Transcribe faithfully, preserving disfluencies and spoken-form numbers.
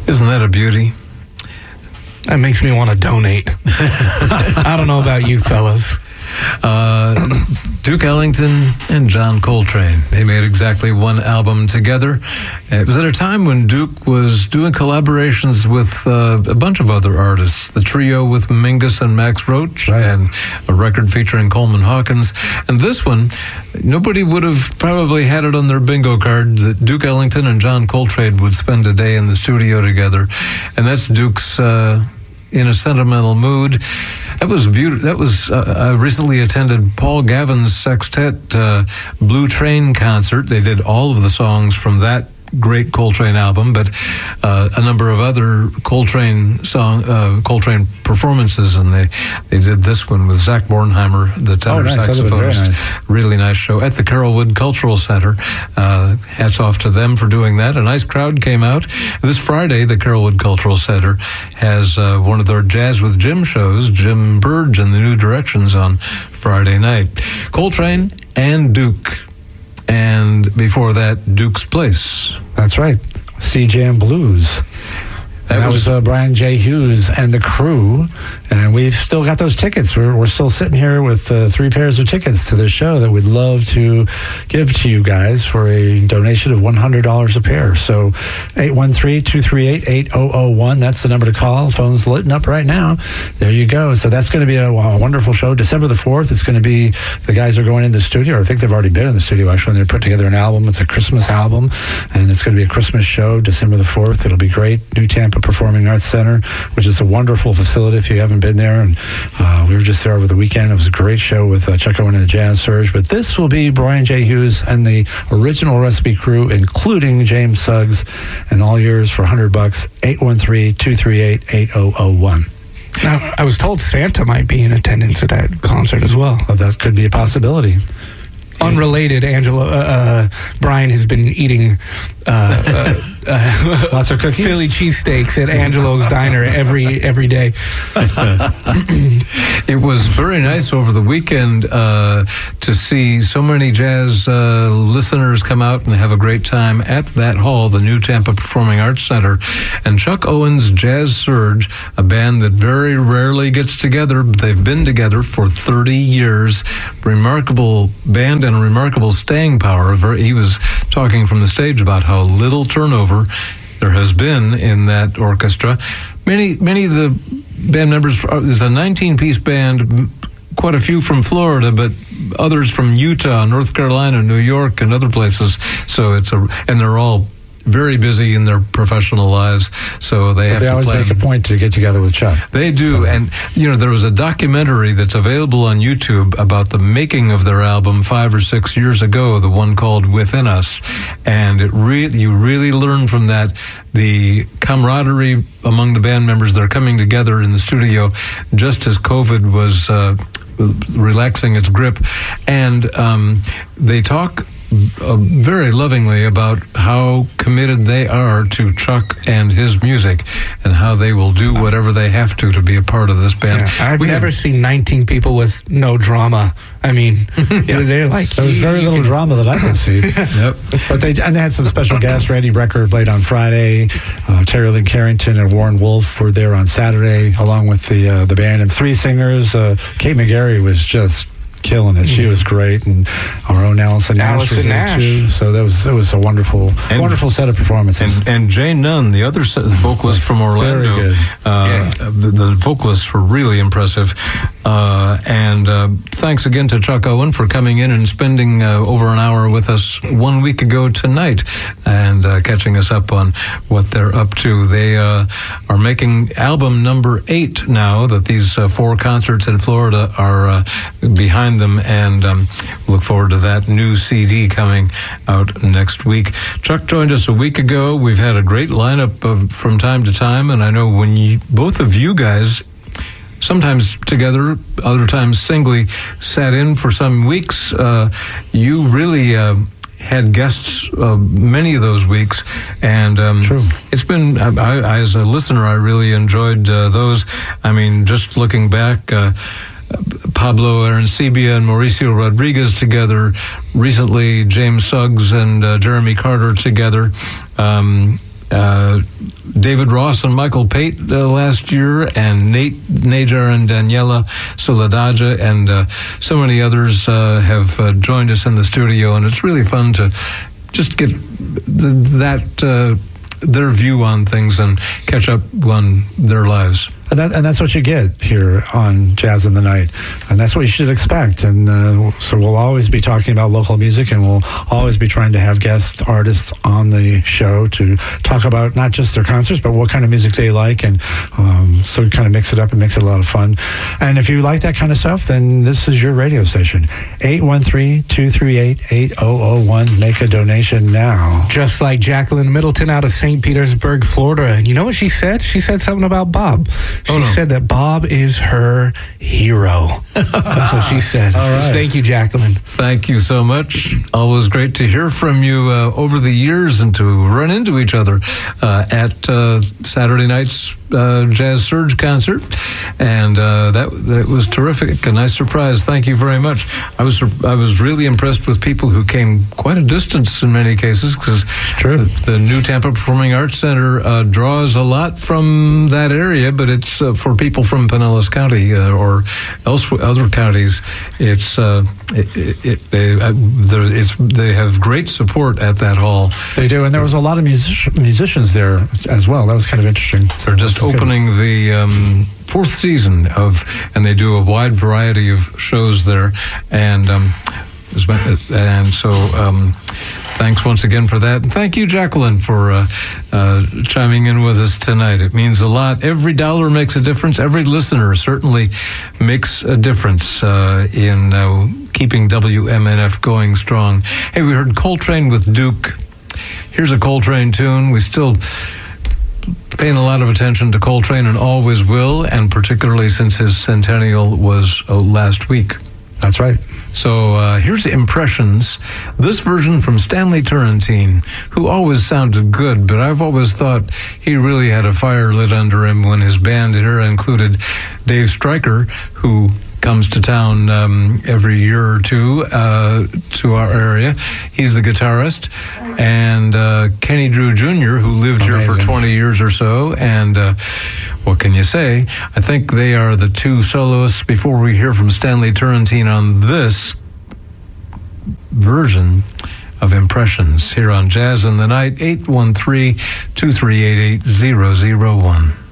Isn't that a beauty? That makes me want to donate. I don't know about you fellas. Uh, Duke Ellington and John Coltrane. They made exactly one album together. It was at a time when Duke was doing collaborations with uh, a bunch of other artists. The trio with Mingus and Max Roach, right, and a record featuring Coleman Hawkins. And this one, nobody would have probably had it on their bingo card that Duke Ellington and John Coltrane would spend a day in the studio together. And that's Duke's uh, In a Sentimental Mood. That was beautiful. That was, uh, I recently attended Paul Gavin's Sextet uh, Blue Train concert. They did all of the songs from that great Coltrane album, but uh, a number of other Coltrane song, uh, Coltrane performances, and they, they did this one with Zach Bornheimer, the tenor oh, nice. saxophonist. Nice. Really nice show at the Carrollwood Cultural Center. Uh, hats off to them for doing that. A nice crowd came out. This Friday, the Carrollwood Cultural Center has uh, one of their Jazz with Jim shows, Jim Burge and the New Directions, on Friday night. Coltrane and Duke. And before that, Duke's Place. That's right. C-Jam Blues. That, that was, was uh, Brian J. Hughes and the crew, and we've still got those tickets. We're, we're still sitting here with uh, three pairs of tickets to the show that we'd love to give to you guys for a donation of one hundred dollars a pair. So eight one three, two three eight, eight zero zero one, that's the number to call. Phone's lit up right now. There you go. So that's going to be a, a wonderful show. December the fourth, it's going to be, the guys are going in the studio, I think they've already been in the studio actually, and they're putting together an album. It's a Christmas album, and it's going to be a Christmas show, December the fourth. It'll be great. New Tampa Performing Arts Center, which is a wonderful facility if you haven't been there. And uh, we were just there over the weekend. It was a great show with uh, Chuck Owen and the Jazz Surge. But this will be Brian J. Hughes and the original Recipe crew, including James Suggs, and all yours for one hundred bucks. eight one three, two three eight, eight zero zero one. Now, I was told Santa might be in attendance at that concert as well. Well, that could be a possibility. Unrelated, Angelo, uh, uh, Brian has been eating uh, uh, uh, lots of cookies, Philly cheesesteaks at Angelo's Diner every every day. It was very nice over the weekend uh, to see so many jazz uh, listeners come out and have a great time at that hall, the New Tampa Performing Arts Center. And Chuck Owen's Jazz Surge, a band that very rarely gets together, but they've been together for thirty years. Remarkable band and a remarkable staying power. He was talking from the stage about how little turnover there has been in that orchestra. Many, many of the band members, there's a nineteen-piece band, quite a few from Florida, but others from Utah, North Carolina, New York, and other places. So it's a, and they're all very busy in their professional lives, so they but have they to always plan. make a point to get together with Chuck. They do, so. And you know, there was a documentary that's available on YouTube about the making of their album five or six years ago, the one called Within Us, and it really, you really learn from that the camaraderie among the band members. They're coming together in the studio just as COVID was uh, relaxing its grip, and um, they talk Uh, very lovingly about how committed they are to Chuck and his music, and how they will do whatever they have to to be a part of this band. Yeah, I've we never had, seen nineteen people with no drama. I mean, yeah. they're like... There was very little drama that I could see. Yep. But they, and they had some special guests. Randy Brecker played on Friday. Uh, Terry Lynn Carrington and Warren Wolf were there on Saturday, along with the uh, the band. And three singers. Uh, Kate McGarry was just killing it. She was great, and our own Allison Nash Allison was there Nash. too. So that was it was a wonderful, and, wonderful set of performances. And, and Jay Nunn, the other vocalist from Orlando, Very good. Uh, yeah. the, the vocalists were really impressive. Uh, and uh, thanks again to Chuck Owen for coming in and spending uh, over an hour with us one week ago tonight, and uh, catching us up on what they're up to. They uh, are making album number eight now that these uh, four concerts in Florida are uh, behind them, and um, look forward to that new C D coming out next week. Chuck joined us a week ago. We've had a great lineup of, from time to time, and I know when you, both of you guys, sometimes together, other times singly, sat in for some weeks, uh, you really uh, had guests uh, many of those weeks, and um, True. It's been, I, I, as a listener, I really enjoyed uh, those. I mean, just looking back, uh, Pablo Arancibia and Mauricio Rodriguez together. Recently, James Suggs and uh, Jeremy Carter together. Um, uh, David Ross and Michael Pate uh, last year, and Nate Najar and Daniela Soladaja, and uh, so many others uh, have uh, joined us in the studio, and it's really fun to just get th- that uh, their view on things and catch up on their lives. And, that, and that's what you get here on Jazz in the Night. And that's what you should expect. And uh, so we'll always be talking about local music, and we'll always be trying to have guest artists on the show to talk about not just their concerts, but what kind of music they like. And um, so we kind of mix it up and makes it a lot of fun. And if you like that kind of stuff, then this is your radio station. eight one three, two three eight, eight zero zero one. Make a donation now. Just like Jacqueline Middleton out of Saint Petersburg, Florida. And you know what she said? She said something about Bob. She oh, no. said that Bob is her hero. That's what she said. All right. Thank you, Jacqueline. Thank you so much. Always great to hear from you uh, over the years and to run into each other uh, at uh, Saturday night's uh, Jazz Surge concert. And uh, that that was terrific. A nice surprise. Thank you very much. I was I was really impressed with people who came quite a distance in many cases, because the, the New Tampa Performing Arts Center uh, draws a lot from that area, but it's Uh, for people from Pinellas County uh, or elsewhere, other counties. It's uh, it, it, it, they, uh, it's, they have great support at that hall. They do, and there was a lot of music- musicians there as well. That was kind of interesting. They're just opening good. the um, fourth season of, and they do a wide variety of shows there, and um, and so. Um, Thanks once again for that. And thank you, Jacqueline, for uh, uh, chiming in with us tonight. It means a lot. Every dollar makes a difference. Every listener certainly makes a difference uh, in uh, keeping W M N F going strong. Hey, we heard Coltrane with Duke. Here's a Coltrane tune. We still paying a lot of attention to Coltrane and always will, and particularly since his centennial was uh, last week. That's right. So uh, here's Impressions, this version from Stanley Turrentine, who always sounded good, but I've always thought he really had a fire lit under him when his band here included Dave Stryker, who comes to town um, every year or two uh, to our area. He's the guitarist. And uh, Kenny Drew Junior, who lived Amazing. here for twenty years or so. And uh, what can you say? I think they are the two soloists before we hear from Stanley Turrentine on this version of Impressions here on Jazz in the Night. eight one three, two three eight, eight zero zero one.